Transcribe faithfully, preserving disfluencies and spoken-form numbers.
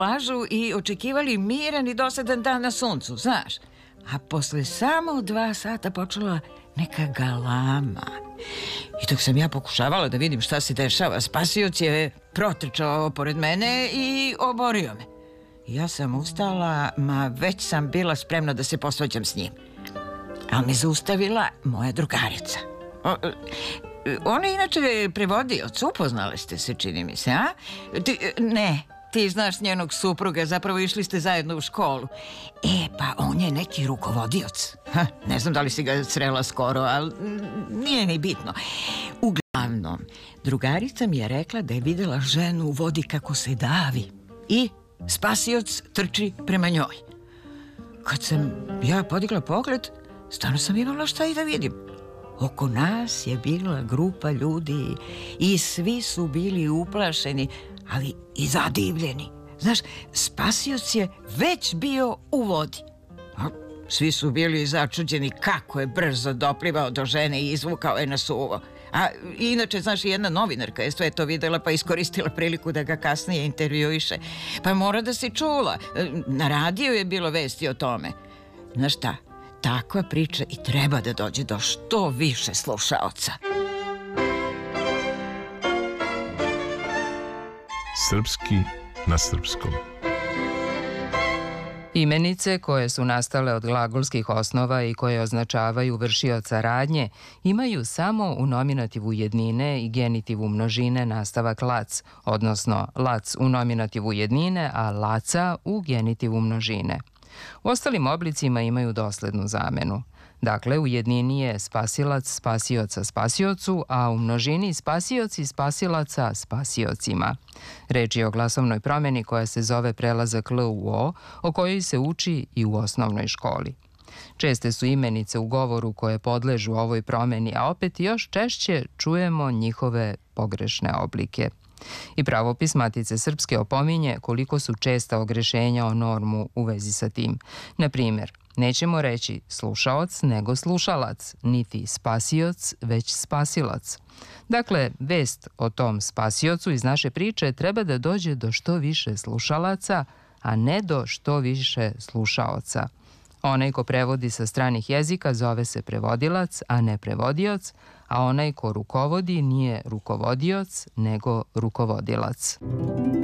plažu i očekivali miran i dosadan dan na suncu, znaš. A posle samo dva sata počela neka galama. I dok sam ja pokušavala da vidim šta se dešava, spasioc je protrčao pored mene i oborio me. Ja sam ustala, ma već sam bila spremna da se posvađam s njim. Ali me zaustavila moja drugarica. O, ona je inače prevodioc, upoznali ste se, čini mi se, a? Ti, ne, ti znaš njenog supruga, zapravo išli ste zajedno u školu. E, pa on je neki rukovodioc. Ha, ne znam da li si ga srela skoro, ali nije ni bitno. Uglavnom, drugarica mi je rekla da je videla ženu u vodi kako se davi i spasioc trči prema njoj. Kad sam ja podigla pogled, stvarno sam imala šta i da vidim. Oko nas je bila grupa ljudi i svi su bili uplašeni, ali i zadivljeni. Znaš, spasioc je već bio u vodi. Svi su bili začuđeni kako je brzo doplivao do žene i izvukao je na suvo. A inače, znaš, jedna novinarka je sve to videla pa iskoristila priliku da ga kasnije intervjuiše. Pa mora da si čula, na radiju je bilo vesti o tome. Znaš šta, takva priča i treba da dođe do što više slušaoca. Srpski na srpskom. Imenice koje su nastale od glagolskih osnova i koje označavaju vršioca radnje imaju samo u nominativu jednine i genitivu množine nastavak lac, odnosno lac u nominativu jednine, a laca u genitivu množine. U ostalim oblicima imaju doslednu zamenu. Dakle, u jednini je spasilac spasioca spasiocu, a u množini spasioci spasilaca spasiocima. Reč je o glasovnoj promjeni koja se zove prelazak L u O, o kojoj se uči i u osnovnoj školi. Česte su imenice u govoru koje podležu ovoj promjeni, a opet još češće čujemo njihove pogrešne oblike. I pravopis Matice Srpske opominje koliko su česta ogrešenja o normu u vezi sa tim. Na primjer, nećemo reći slušaoc nego slušalac, niti spasioc već spasilac. Dakle, vest o tom spasiocu iz naše priče treba da dođe do što više slušalaca, a ne do što više slušaoca. Onaj ko prevodi sa stranih jezika zove se prevodilac, a ne prevodioc, a onaj ko rukovodi nije rukovodioc, nego rukovodilac.